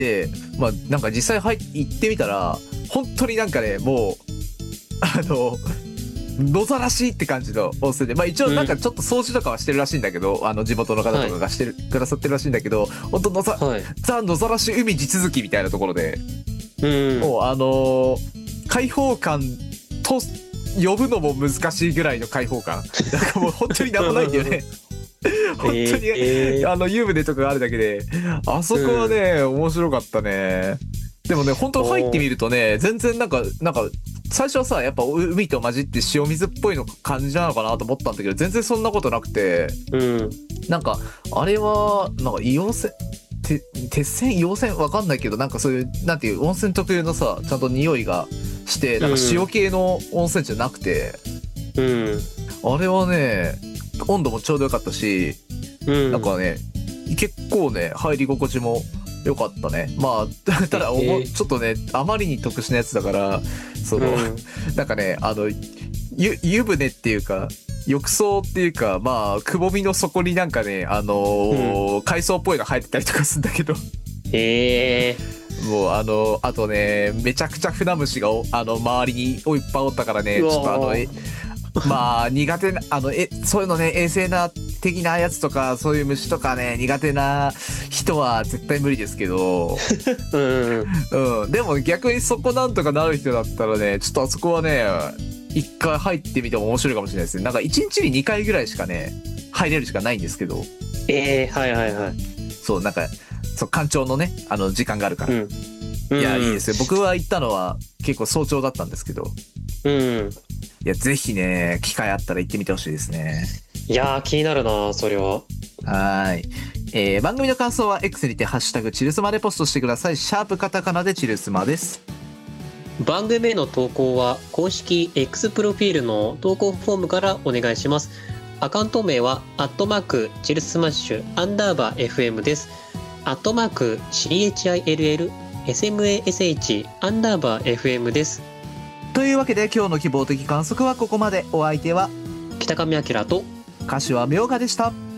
て、まあなんか実際行ってみたら本当になんかね、もう野ざらしいって感じの温泉で、まあ一応なんかちょっと掃除とかはしてるらしいんだけど、地元の方とかがしてる、くださってるらしいんだけど、本当ザ野ざらし海地続きみたいなところで、もう開放感と呼ぶのも難しいぐらいの開放感。なんかもう本当になんもないんだよね。本当に、湯船とかがあるだけで、あそこはね、面白かったね。でもね、本当入ってみるとね、全然なんか、最初はさ、やっぱ海と混じって塩水っぽいの感じなのかなと思ったんだけど、全然そんなことなくて、なんか、あれは、なんか硫黄泉、鉄泉硫黄泉わかんないけど、なんかそういう、なんていう温泉特有のさ、ちゃんと匂いがして、なんか塩系の温泉じゃなくて、あれはね、温度もちょうどよかったし、なんかね、結構ね、入り心地もよかったね。まあ、ただ、ちょっとね、あまりに特殊なやつだから、なんかね、湯船っていうか、浴槽っていうか、まあ、くぼみの底になんかね、海藻っぽいの生えてたりとかするんだけど。もうあとね、めちゃくちゃ船虫が周りにいっぱいおったからね、ちょっとまあ、苦手な、そういうのね、衛生な的なやつとか、そういう虫とかね、苦手な人は絶対無理ですけど、でも逆にそこなんとかなる人だったらね、ちょっとあそこはね、一回入ってみても面白いかもしれないですね。なんか1日に2回ぐらいしかね、入れるしかないんですけど。そう、なんか、そう、干潮のね、時間があるから。いや、いいですよ。僕は行ったのは結構早朝だったんですけど。いや、ぜひね、機会あったら行ってみてほしいですね。 いやー、気になるな、それは。 番組の感想は X にてハッシュタグチルスマでポストしてください。シャープカタカナでチルスマです。 番組への投稿は公式 X プロフィールの投稿フォームからお願いします。アカウント名はチルスマッシュ_FM です。@CHILLSMASH というわけで今日の希望的観測はここまで。お相手は北上彰と柏明賀でした。